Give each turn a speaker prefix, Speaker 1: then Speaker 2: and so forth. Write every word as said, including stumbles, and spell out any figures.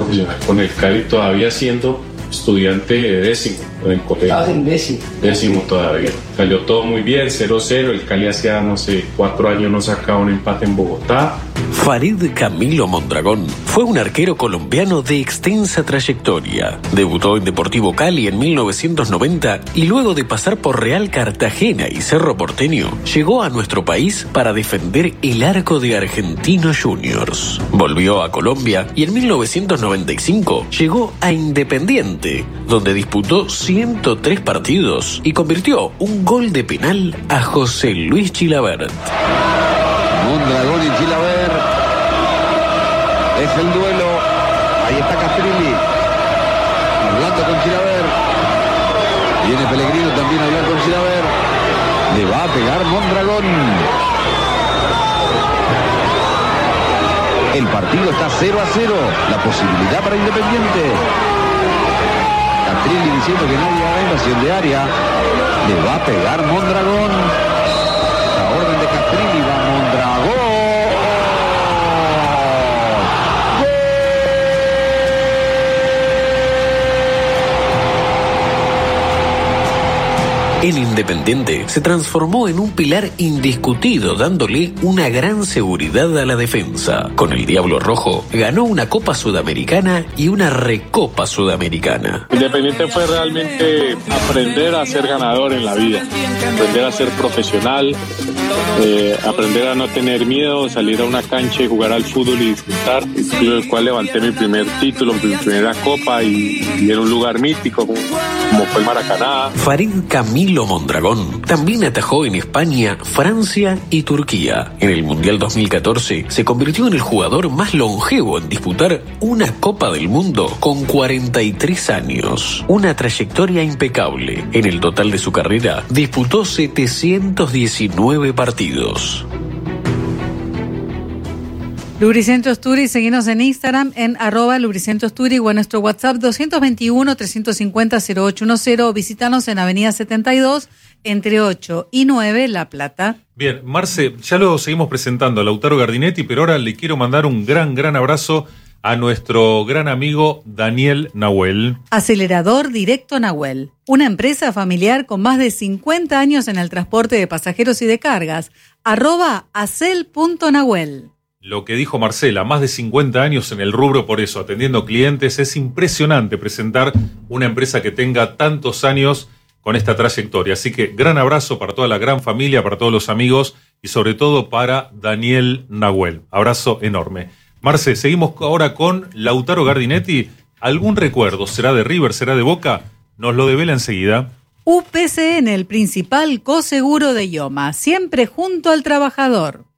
Speaker 1: profesional con el Cali, todavía siendo estudiante de décimo en el colegio.
Speaker 2: Ah, en décimo.
Speaker 1: Décimo todavía. Salió todo muy bien, cero cero. El Cali hacía, no sé, cuatro años no sacaba un empate en Bogotá.
Speaker 3: Farid Camilo Mondragón fue un arquero colombiano de extensa trayectoria. Debutó en Deportivo Cali en mil novecientos noventa y luego de pasar por Real Cartagena y Cerro Porteño, llegó a nuestro país para defender el arco de Argentinos Juniors. Volvió a Colombia y en mil novecientos noventa y cinco llegó a Independiente, donde disputó ciento tres partidos y convirtió un gol de penal a José Luis Chilavert.
Speaker 4: Mondragón y Chilavert. Es el duelo. Ahí está Castrilli. Hablando con Chilavert. Viene Pellegrino también a hablar con Chilavert. Le va a pegar Mondragón. El partido está cero a cero. La posibilidad para Independiente. Castrilli diciendo que nadie haga invasión de área. Le va a pegar Mondragón. La orden de Castrilli va Mondragón.
Speaker 3: El Independiente se transformó en un pilar indiscutido, dándole una gran seguridad a la defensa. Con el Diablo Rojo ganó una Copa Sudamericana y una Recopa Sudamericana.
Speaker 5: Independiente fue realmente aprender a ser ganador en la vida, aprender a ser profesional, eh, aprender a no tener miedo, salir a una cancha y jugar al fútbol y disfrutar, y el cual levanté mi primer título, mi primera copa y, y en un lugar mítico como fue el Maracaná.
Speaker 3: Farid Camilo Mondragón también atajó en España, Francia y Turquía. En el Mundial dos mil catorce se convirtió en el jugador más longevo en disputar una Copa del Mundo con cuarenta y tres años. Una trayectoria impecable. En el total de su carrera disputó setecientos diecinueve partidos.
Speaker 6: Lubricentros Turi, seguinos en Instagram en arroba Lubricentros Turi o en nuestro WhatsApp dos dos uno, tres cinco cero, cero ocho uno cero. Visítanos en Avenida setenta y dos, entre ocho y nueve, La Plata.
Speaker 7: Bien, Marce, ya lo seguimos presentando a Lautaro Gardinetti, pero ahora le quiero mandar un gran, gran abrazo a nuestro gran amigo Daniel Nahuel.
Speaker 6: Acelerador Directo Nahuel, una empresa familiar con más de cincuenta años en el transporte de pasajeros y de cargas. Arroba acel.nahuel.
Speaker 7: Lo que dijo Marcela, más de cincuenta años en el rubro, por eso, atendiendo clientes. Es impresionante presentar una empresa que tenga tantos años con esta trayectoria. Así que gran abrazo para toda la gran familia, para todos los amigos y sobre todo para Daniel Nahuel. Abrazo enorme. Marce, seguimos ahora con Lautaro Gardinetti. ¿Algún recuerdo? ¿Será de River? ¿Será de Boca? Nos lo devela enseguida.
Speaker 6: U P C N, el principal coseguro de IOMA, siempre junto al trabajador.